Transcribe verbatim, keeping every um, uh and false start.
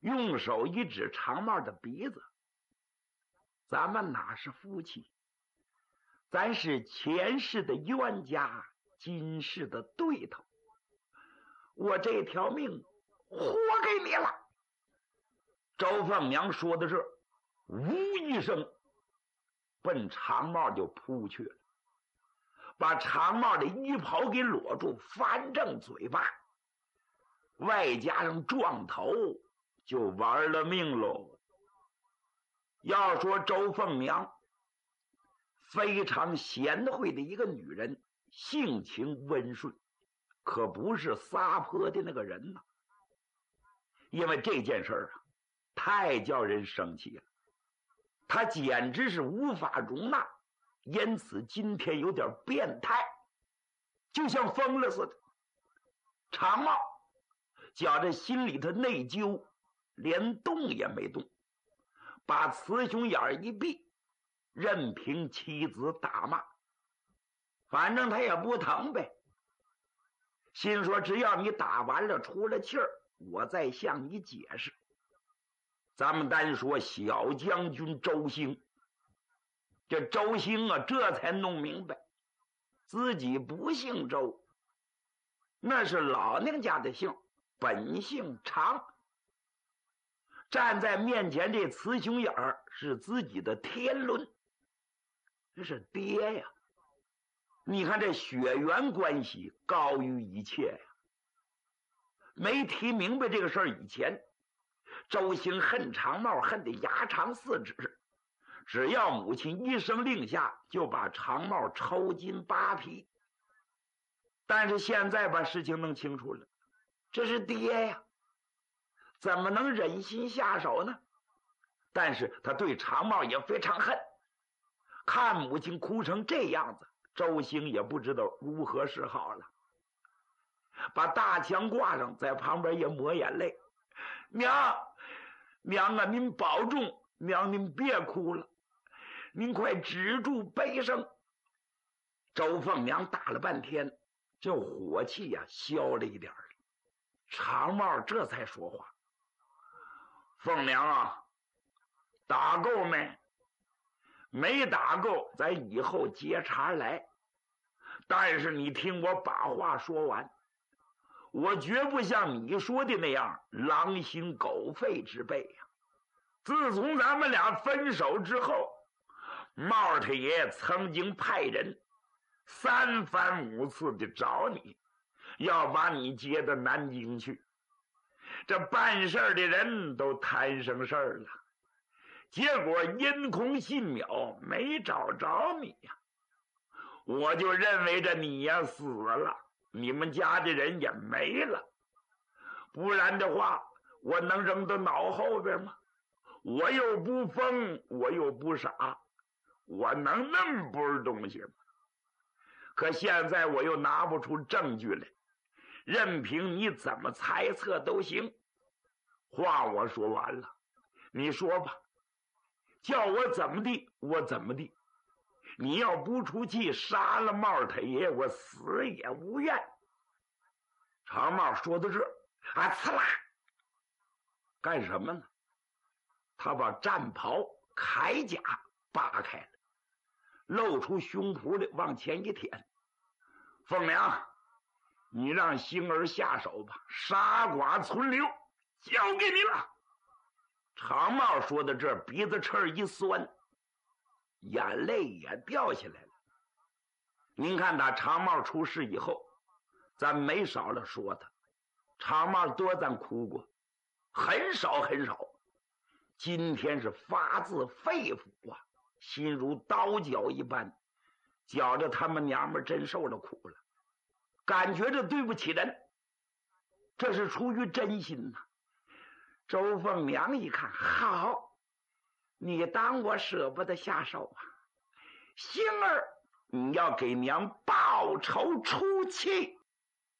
用手一指长帽的鼻子：“咱们哪是夫妻，咱是前世的冤家，今世的对头。我这条命活给你了。”周凤娘说的这，呜一声，奔长帽就扑去了，把长帽的衣袍给裸住，翻正嘴巴，外加上撞头，就玩了命喽。要说周凤娘非常贤惠的一个女人，性情温顺，可不是撒泼的那个人呐。因为这件事儿啊，太叫人生气了，她简直是无法容纳，因此今天有点变态，就像疯了似的。长帽觉着心里头内疚，连动也没动，把雌雄眼一闭，任凭妻子打骂，反正他也不疼呗。心说只要你打完了出了气儿，我再向你解释。咱们单说小将军周兴，这周兴啊，这才弄明白自己不姓周，那是老娘家的姓，本姓常。站在面前这雌雄眼儿是自己的天伦，这是爹呀！你看这血缘关系高于一切呀。没提明白这个事儿以前，周兴恨长帽恨得牙长四指，只要母亲一声令下，就把长帽抽筋扒皮。但是现在把事情弄清楚了，这是爹呀，怎么能忍心下手呢？但是他对长帽也非常恨，看母亲哭成这样子，周兴也不知道如何是好了，把大枪挂上，在旁边也抹眼泪。娘娘啊，您保重，娘您别哭了，您快止住悲声。周凤娘打了半天，这火气呀、啊、消了一点了。长帽这才说话：“凤娘啊，打够没？没打够，咱以后接茬来。但是你听我把话说完，我绝不像你说的那样狼心狗肺之辈呀。自从咱们俩分手之后，帽太爷曾经派人三番五次的找你，要把你接到南京去。这办事的人都摊上事儿了，结果因空信渺，没找着你呀。我就认为着你呀死了，你们家的人也没了，不然的话我能扔到脑后边吗？我又不疯，我又不傻，我能那么不是东西吗？可现在我又拿不出证据来，任凭你怎么猜测都行。话我说完了，你说吧，叫我怎么地我怎么地。你要不出气杀了帽太爷，我死也无怨。长帽说到这啊，刺啦，干什么呢？他把战袍铠甲扒开了，露出胸脯来，往前一舔。凤娘，你让星儿下手吧，杀剐存留交给你了。长帽说到这，鼻子翅一酸，眼泪也掉下来了。您看打长帽出事以后，咱没少了说他，长帽多咱哭过，很少很少。今天是发自肺腑啊，心如刀绞一般，觉着他们娘们真受了苦了，感觉着对不起人，这是出于真心呐、啊。周凤娘一看，好，你当我舍不得下手啊？星儿，你要给娘报仇出气。